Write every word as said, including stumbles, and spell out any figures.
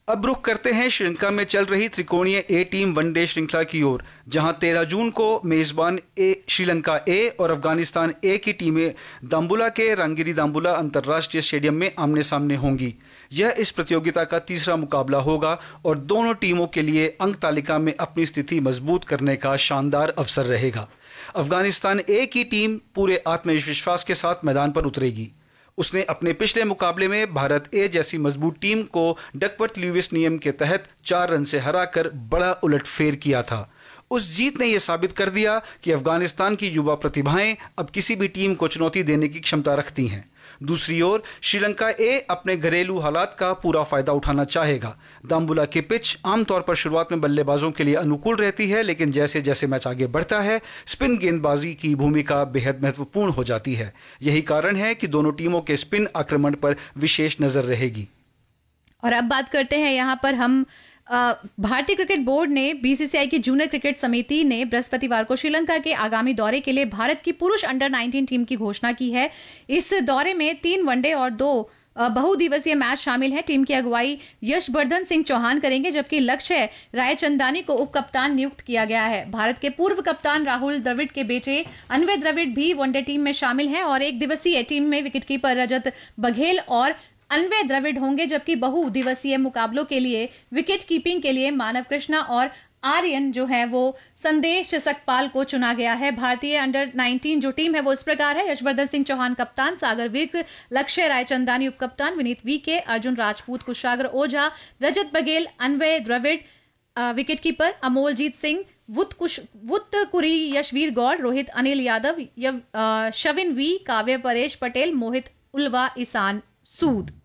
अब रुख करते हैं श्रीलंका में चल रही त्रिकोणीय ए टीम वनडे श्रृंखला की ओर, जहां तेरह जून को मेजबान ए श्रीलंका ए और अफगानिस्तान ए की टीमें दाम्बुला के रंगिरी दाम्बुला अंतर्राष्ट्रीय स्टेडियम में आमने सामने होंगी। यह इस प्रतियोगिता का तीसरा मुकाबला होगा और दोनों टीमों के लिए अंक तालिका में अपनी स्थिति मजबूत करने का शानदार अवसर रहेगा। अफगानिस्तान ए की टीम पूरे आत्मविश्वास के साथ मैदान पर उतरेगी। उसने अपने पिछले मुकाबले में भारत ए जैसी मजबूत टीम को डकवर्थ ल्यूइस नियम के तहत चार रन से हराकर बड़ा उलटफेर किया था। उस जीत ने यह साबित कर दिया कि अफगानिस्तान की युवा प्रतिभाएं अब किसी भी टीम को चुनौती देने की क्षमता रखती हैं। दूसरी ओर श्रीलंका ए अपने घरेलू हालात का पूरा फायदा उठाना चाहेगा। दाम्बुला की पिच आमतौर पर शुरुआत में बल्लेबाजों के लिए अनुकूल रहती है, लेकिन जैसे जैसे मैच आगे बढ़ता है स्पिन गेंदबाजी की भूमिका बेहद महत्वपूर्ण हो जाती है। यही कारण है कि दोनों टीमों के स्पिन आक्रमण पर विशेष नजर रहेगी। और अब बात करते हैं यहाँ पर हम भारतीय क्रिकेट बोर्ड ने बीसीसीआई की जूनियर क्रिकेट समिति ने बृहस्पतिवार को श्रीलंका के आगामी दौरे के लिए भारत की पुरुष अंडर नाइनटीन टीम की घोषणा की है। इस दौरे में तीन वनडे और दो बहुदिवसीय मैच शामिल हैं। टीम की अगुवाई यशवर्धन सिंह चौहान करेंगे, जबकि लक्ष्य रायचंदानी को उप कप्तान नियुक्त किया गया है। भारत के पूर्व कप्तान राहुल द्रविड़ के बेटे अन्वय द्रविड़ भी वनडे टीम में शामिल हैं और एक दिवसीय टीम में विकेटकीपर रजत बघेल और अन्वय द्रविड़ होंगे, जबकि बहु दिवसीय मुकाबलों के लिए विकेट कीपिंग के लिए मानव कृष्णा और आर्यन जो है वो संदेश सकपाल को चुना गया है। भारतीय अंडर नाइनटीन जो टीम है वो इस प्रकार है: यशवर्धन सिंह चौहान कप्तान, सागर विर्क, लक्ष्य रायचंदानी उप कप्तान, Vineet VK, Arjun Rajput, Kushagra Ojha, Rajat Baghel, Anvay Dravid wicket keeper, अमोलजीत Singh, वुत्तकुरी, Yashveer Gaur, Rohit Anil Yadav, शविन we, काव्य परेश पटेल, मोहित उल्वा, ईसान सूद।